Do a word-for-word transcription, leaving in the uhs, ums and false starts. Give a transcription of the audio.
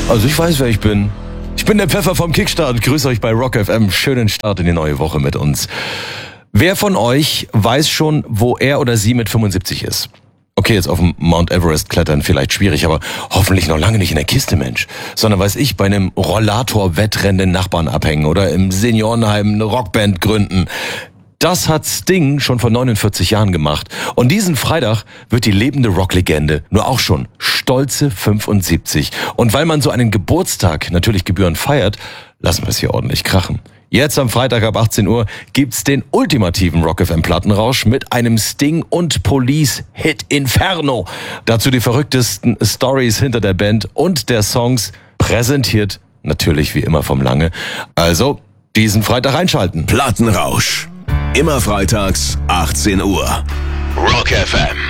Also ich weiß, wer ich bin. Ich bin der Pfeffer vom Kickstart. Grüße euch bei Rock F M. Schönen Start in die neue Woche mit uns. Wer von euch weiß schon, wo er oder sie mit fünfundsiebzig ist? Okay, jetzt auf dem Mount Everest klettern vielleicht schwierig, aber hoffentlich noch lange nicht in der Kiste, Mensch. Sondern weiß ich, bei einem Rollator-Wettrennen den Nachbarn abhängen oder im Seniorenheim eine Rockband gründen. Das hat Sting schon vor neunundvierzig Jahren gemacht. Und diesen Freitag wird die lebende Rocklegende nur auch schon stolze fünfundsiebzig. Und weil man so einen Geburtstag natürlich gebührend feiert, lassen wir es hier ordentlich krachen. Jetzt am Freitag ab achtzehn Uhr gibt's den ultimativen Rock F M Plattenrausch mit einem Sting und Police Hit Inferno. Dazu die verrücktesten Stories hinter der Band und der Songs, präsentiert natürlich wie immer vom Lange. Also diesen Freitag einschalten. Plattenrausch. Immer freitags achtzehn Uhr. Rock F M.